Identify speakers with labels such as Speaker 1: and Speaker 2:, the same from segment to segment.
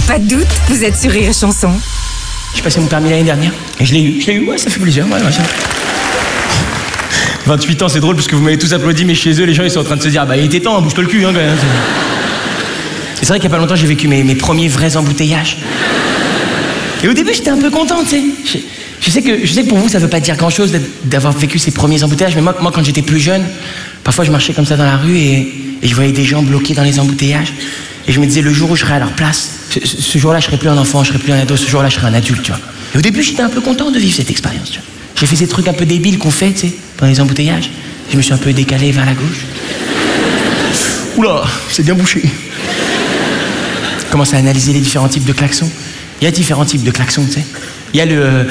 Speaker 1: Pas de doute, vous êtes sur Rire et Chanson.
Speaker 2: J'ai passé mon permis l'année dernière et je l'ai eu, ouais, ça fait plaisir, ouais, ça. 28 ans, c'est drôle parce que vous m'avez tous applaudi, mais chez eux, les gens ils sont en train de se dire, bah il était temps, bouge-toi le cul, hein, quand même. Et c'est vrai qu'il y a pas longtemps, j'ai vécu mes premiers vrais embouteillages. Et au début, j'étais un peu content, tu sais. Je sais que pour vous, ça veut pas dire grand-chose d'avoir vécu ces premiers embouteillages, mais moi, quand j'étais plus jeune, parfois je marchais comme ça dans la rue et je voyais des gens bloqués dans les embouteillages. Et je me disais, le jour où je serai à leur place, ce jour-là, je serai plus un enfant, je serai plus un ado, ce jour-là, je serai un adulte, tu vois. Et au début, j'étais un peu content de vivre cette expérience, tu vois. J'ai fait ces trucs un peu débiles qu'on fait, tu sais, pendant les embouteillages. Je me suis un peu décalé vers la gauche. Oula, c'est bien bouché. Je commence à analyser les différents types de klaxons. Il y a différents types de klaxons, tu sais. Il y a le...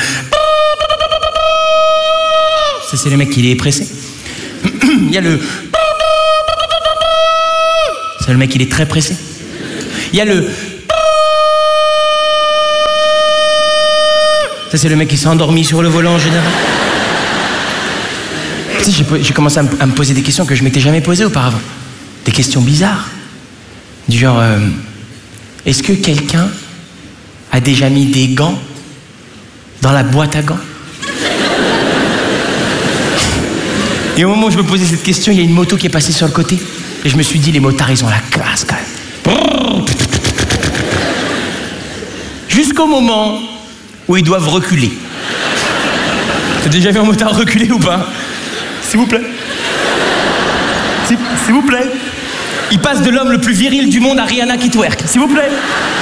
Speaker 2: Ça, c'est le mec qui est pressé. Il y a le... C'est le mec qui est très pressé. Il y a le... Ça, c'est le mec qui s'est endormi sur le volant en général. Tu sais, j'ai commencé à me poser des questions que je m'étais jamais posées auparavant. Des questions bizarres. Du genre... est-ce que quelqu'un a déjà mis des gants dans la boîte à gants? Et au moment où je me posais cette question, il y a une moto qui est passée sur le côté. Et je me suis dit, les motards, ils ont la classe quand même. Jusqu'au moment où ils doivent reculer. T'as déjà vu un motard reculer ou pas? S'il vous plaît. S'il vous plaît. Il passe de l'homme le plus viril du monde à Rihanna qui twerk. S'il vous plaît.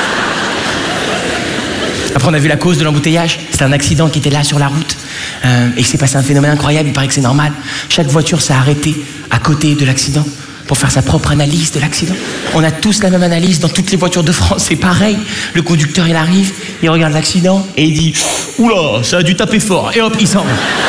Speaker 2: Après, on a vu la cause de l'embouteillage. C'était un accident qui était là sur la route. Et il s'est passé un phénomène incroyable. Il paraît que c'est normal. Chaque voiture s'est arrêtée à côté de l'accident pour faire sa propre analyse de l'accident. On a tous la même analyse dans toutes les voitures de France. C'est pareil. Le conducteur, il arrive, il regarde l'accident et il dit « Oula, ça a dû taper fort. » Et hop, il s'en va.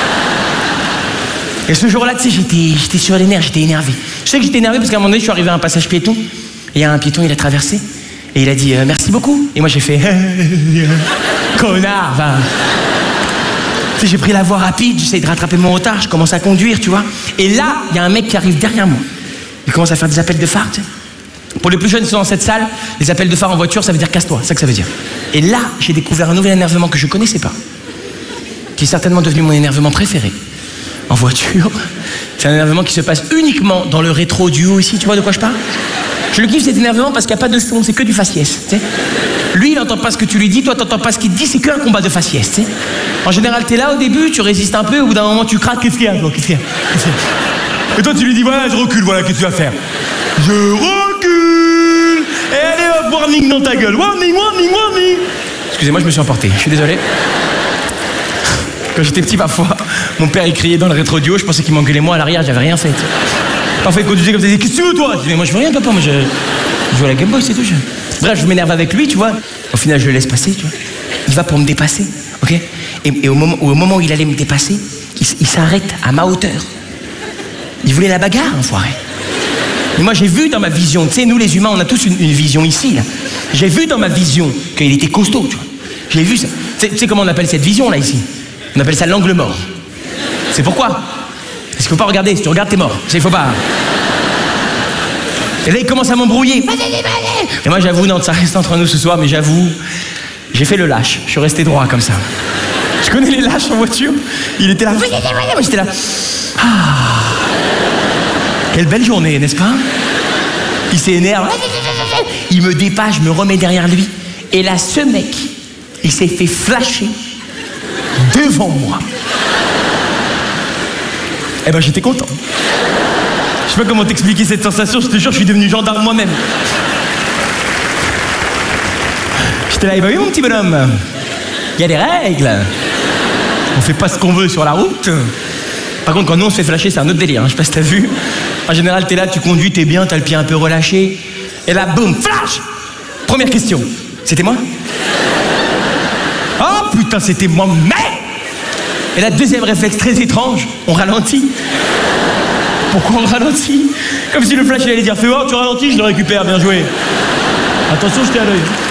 Speaker 2: Et ce jour-là, tu sais, j'étais sur les nerfs, j'étais énervé. Je sais que j'étais énervé parce qu'à un moment donné, je suis arrivé à un passage piéton. Et il y a un piéton, il a traversé. Et il a dit « Merci beaucoup ». Et moi, j'ai fait « Connard, va ». Tu sais, j'ai pris la voie rapide, j'essaye de rattraper mon retard, je commence à conduire, tu vois. Et là, il y a un mec qui arrive derrière moi. Il commence à faire des appels de phare, tu sais. Pour les plus jeunes qui sont dans cette salle, les appels de phare en voiture, ça veut dire casse-toi, c'est ça que ça veut dire. Et là, j'ai découvert un nouvel énervement que je connaissais pas, qui est certainement devenu mon énervement préféré. En voiture, c'est un énervement qui se passe uniquement dans le rétro du haut ici, tu vois de quoi je parle? Je le kiffe cet énervement parce qu'il n'y a pas de son, c'est que du faciès, tu sais. Lui, il n'entend pas ce que tu lui dis, toi, t'entends pas ce qu'il te dit, c'est qu'un combat de faciès, tu sais. En général, t'es là au début, tu résistes un peu, au bout d'un moment, tu craques, qu'est-ce qu'il y a, toi, qu'est-ce qu'il y a? Et toi, tu lui dis, voilà, je recule, voilà, qu'est-ce que tu vas faire? Je recule! Et allez hop, warning dans ta gueule, warning, warning, warning! Excusez-moi, je me suis emporté, je suis désolé. Quand j'étais petit, parfois, mon père, il criait dans le rétro du haut, je pensais qu'il m'engueulait moi à l'arrière, j'avais rien fait. Parfois, il conduisait comme ça, il disait, qu'est-ce que tu veux, toi? Je disais, mais moi, je veux rien, papa, moi, je joue à la Game Boy, c'est tout. Bref, je m'énerve avec lui, tu vois. Au final, je le laisse passer, tu vois. Il va pour me dépasser, ok? Et au moment où il allait me dépasser, il s'arrête à ma hauteur. Il voulait la bagarre, enfoiré. Mais moi, j'ai vu dans ma vision, tu sais, nous, les humains, on a tous une vision ici, là. J'ai vu dans ma vision qu'il était costaud, tu vois. J'ai vu ça. Tu sais comment on appelle cette vision, là, ici? On appelle ça l'angle mort. C'est pourquoi? Parce qu'il faut pas regarder, si tu regardes, t'es mort. Il faut pas... Et là, il commence à m'embrouiller. Et moi, j'avoue, non, ça reste entre nous ce soir, mais j'avoue, j'ai fait le lâche. Je suis resté droit comme ça. Je connais les lâches en voiture. Il était là. Moi, j'étais là. Ah. Quelle belle journée, n'est-ce pas? Il s'énerve. Il me dépasse, je me remets derrière lui. Et là, ce mec, il s'est fait flasher devant moi. Eh ben, j'étais content. Je sais pas comment t'expliquer cette sensation, je te jure, je suis devenu gendarme moi-même. J'étais là, et bah oui, mon petit bonhomme, il y a des règles. On fait pas ce qu'on veut sur la route. Par contre, quand nous on se fait flasher, c'est un autre délire, hein. Je sais pas si t'as vu. En général, t'es là, tu conduis, t'es bien, t'as le pied un peu relâché. Et là, boum, flash! Première question, c'était moi? Oh putain, c'était moi, mais! Et là, deuxième réflexe très étrange, on ralentit. Pourquoi on ralentit? Comme si le flash allait dire, fais voir, tu ralentis, je le récupère, bien joué. Attention, je t'ai à l'œil.